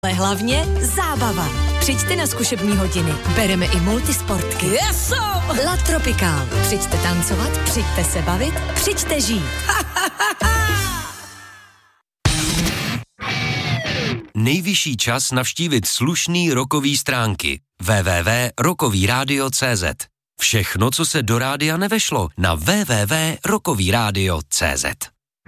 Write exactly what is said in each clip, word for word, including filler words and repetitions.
Ale hlavně zábava. Přijďte na zkušební hodiny. Bereme i multisportky. Yes! La Tropical. Přijďte tancovat, přijďte se bavit, přijďte žít. Nejvyšší čas navštívit slušný rockový stránky. w w w tečka rockový rádio tečka cé zet. Všechno, co se do rádia nevešlo, na w w w tečka rockový rádio tečka cé zet.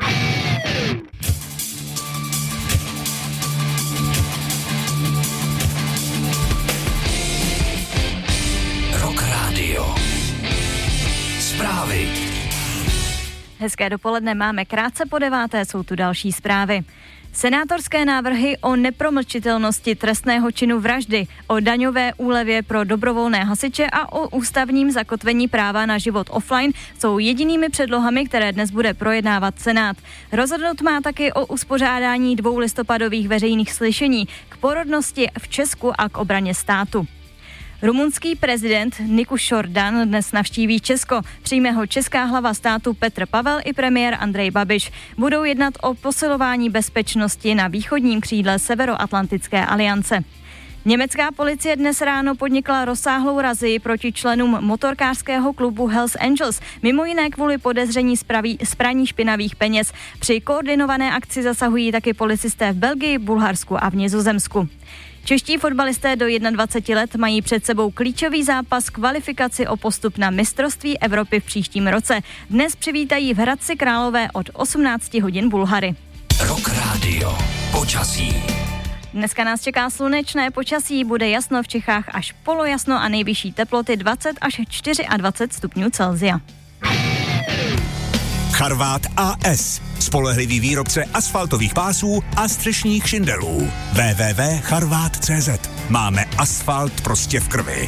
Rock Radio. Zprávy. Hezké dopoledne, máme krátce po deváté, jsou tu další zprávy. Senátorské návrhy o nepromlčitelnosti trestného činu vraždy, o daňové úlevě pro dobrovolné hasiče a o ústavním zakotvení práva na život offline jsou jedinými předlohami, které dnes bude projednávat Senát. Rozhodnout má taky o uspořádání dvou listopadových veřejných slyšení k porodnosti v Česku a k obraně státu. Rumunský prezident Nicu Șordan dnes navštíví Česko. Přijme ho česká hlava státu Petr Pavel i premiér Andrej Babiš. Budou jednat o posilování bezpečnosti na východním křídle Severoatlantické aliance. Německá policie dnes ráno podnikla rozsáhlou razii proti členům motorkářského klubu Hells Angels, mimo jiné kvůli podezření z praní špinavých peněz. Při koordinované akci zasahují taky policisté v Belgii, Bulharsku a v Nizozemsku. Čeští fotbalisté do dvaceti jedna let mají před sebou klíčový zápas kvalifikaci o postup na mistrovství Evropy v příštím roce. Dnes přivítají v Hradci Králové od osmnáct hodin Bulhary. Rock Radio. Počasí. Dneska nás čeká slunečné počasí, bude jasno v Čechách až polojasno a nejvyšší teploty dvacet až dvacet čtyři stupňů Celsia. Charvát á es. Spolehlivý výrobce asfaltových pásů a střešních šindelů. w w w tečka charvát tečka cé zet. Máme asfalt prostě v krvi.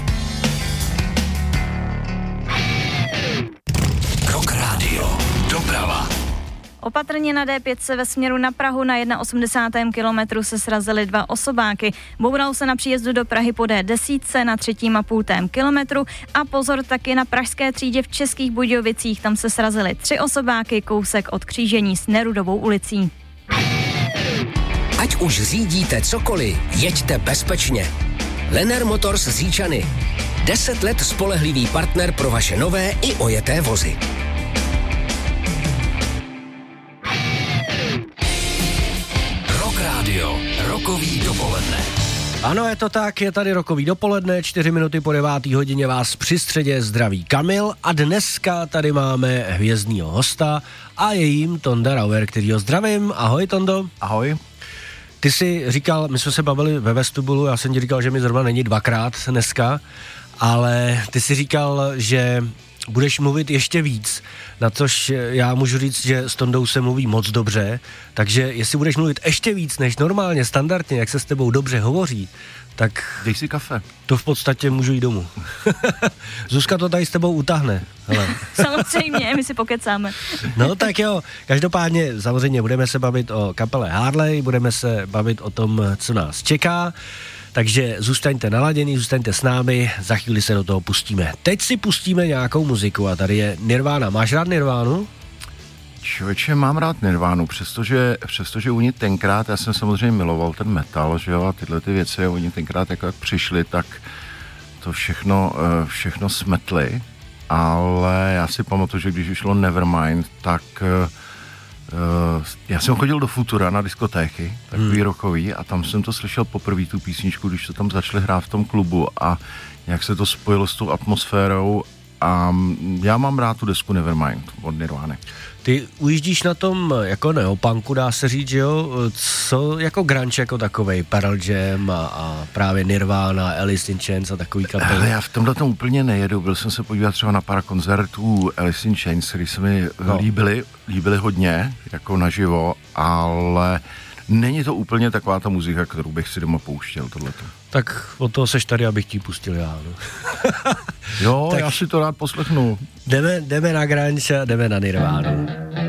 Rock Radio. Doprava. Opatrně na dé pět ve směru na Prahu na osmdesátém prvním kilometru se srazily dva osobáky. Boural se na příjezdu do Prahy po dé deset na třetím a půltém kilometru a pozor taky na pražské třídě v Českých Budějovicích. Tam se srazily tři osobáky, kousek od křížení s Nerudovou ulicí. Ať už řídíte cokoliv, jeďte bezpečně. Lenner Motors z Říčany. Deset let spolehlivý partner pro vaše nové i ojeté vozy. Radio. Rokový dopoledne. Ano, je to tak, je tady rokový dopoledne, čtyři minuty po devátý hodině vás při středě zdraví Kamil a dneska tady máme hvězdnýho hosta a je jím Tonda Rauer, kterýho zdravím. Ahoj, Tondo. Ahoj. Ty jsi říkal, my jsme se bavili ve vestibulu, já jsem ti říkal, že mi zrovna není dvakrát dneska, ale ty jsi říkal, že budeš mluvit ještě víc, na což já můžu říct, že s Tondou se mluví moc dobře, takže jestli budeš mluvit ještě víc než normálně, standardně, jak se s tebou dobře hovoří, tak... Dej si kafe. To v podstatě můžu jít domů. Zuzka to tady s tebou utáhne. Hele. Samozřejmě, my si pokecáme. No tak jo, každopádně samozřejmě budeme se bavit o kapele Harley, budeme se bavit o tom, co nás čeká. Takže zůstaňte naladěný, zůstaňte s námi, za chvíli se do toho pustíme. Teď si pustíme nějakou muziku a tady je Nirvana. Máš rád Nirvánu? Člověče, mám rád Nirvánu, přestože, přestože u ní tenkrát, já jsem samozřejmě miloval ten metal, že jo, a tyhle ty věci, a oni tenkrát jako jak přišli, tak to všechno, všechno smetli, ale já si pamatuju, že když vyšlo Nevermind, tak... Uh, já jsem chodil do Futura na diskotéky, takový hmm. rockový, a tam jsem to slyšel poprvé tu písničku, když to tam začali hrát v tom klubu a nějak se to spojilo s tou atmosférou a já mám rád tu desku Nevermind od Nirvány. Ty ujíždíš na tom jako neopunku, dá se říct, že jo? Co jako grunge jako takovej, Pearl Jam a, a právě Nirvana, Alice in Chains a takový kapely? Ale já v tomhle tom úplně nejedu, byl jsem se podívat třeba na pár koncertů Alice in Chains, který se mi no. líbily, líbily hodně, jako naživo, ale není to úplně taková ta muzika, kterou bych si doma pouštěl, tohleto. Tak od toho seš tady, abych ti pustil já, no. Jo, tak já si to rád poslechnu. Jdeme, jdeme na grunge a jdeme na Nirvánu.